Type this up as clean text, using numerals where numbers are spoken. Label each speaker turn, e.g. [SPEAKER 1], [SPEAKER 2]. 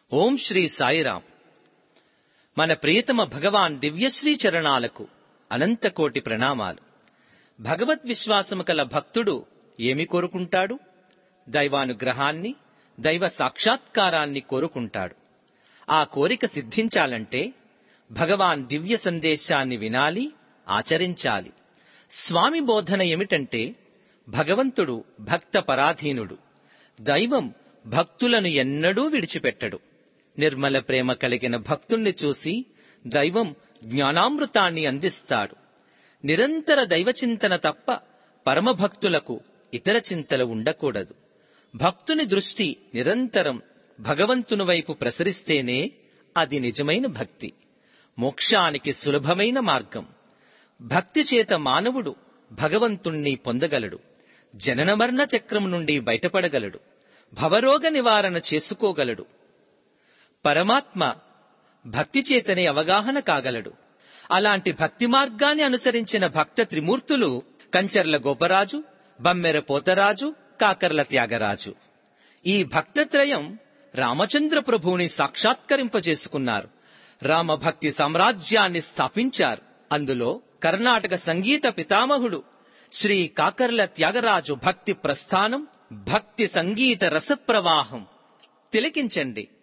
[SPEAKER 1] ఓం శ్రీ సాయిరాం. మన ప్రియతమ భగవాన్ దివ్యశ్రీ చరణాలకు అనంతకోటి ప్రణామాలు. భగవద్విశ్వాసము కల భక్తుడు ఏమి కోరుకుంటాడు? దైవానుగ్రహాన్ని, దైవ సాక్షాత్కారాన్ని కోరుకుంటాడు. ఆ కోరిక సిద్ధించాలంటే భగవాన్ దివ్య సందేశాన్ని వినాలి, ఆచరించాలి. స్వామి బోధన ఏమిటంటే భగవంతుడు భక్త పరాధీనుడు. దైవం భక్తులను ఎన్నడూ విడిచిపెట్టడు. నిర్మల ప్రేమ కలిగిన భక్తుణ్ణి చూసి దైవం జ్ఞానామృతాన్ని అందిస్తాడు. నిరంతర దైవచింతన తప్ప పరమభక్తులకు ఇతర చింతలు ఉండకూడదు. భక్తుని దృష్టి నిరంతరం భగవంతుని వైపు ప్రసరిస్తేనే అది నిజమైన భక్తి, మోక్షానికి సులభమైన మార్గం. భక్తి చేత మానవుడు భగవంతుణ్ణి పొందగలడు, జనన మరణ చక్రం నుండి బయటపడగలడు, భవరోగ నివారణ చేసుకోగలడు. పరమాత్మ భక్తి చేతనే అవగాహన కాగలడు. అలాంటి భక్తి మార్గాన్ని అనుసరించిన భక్త త్రిమూర్తులు కంచర్ల గోపరాజు, బమ్మెర పోతరాజు, కాకర్ల త్యాగరాజు. ఈ భక్తత్రయం రామచంద్ర ప్రభువుని సాక్షాత్కరింపజేసుకున్నారు. రామభక్తి సామ్రాజ్యాన్ని స్థాపించారు. అందులో కర్ణాటక సంగీత పితామహుడు శ్రీ కాకర్ల త్యాగరాజు భక్తి ప్రస్థానం, భక్తి సంగీత రసప్రవాహం తిలకించండి.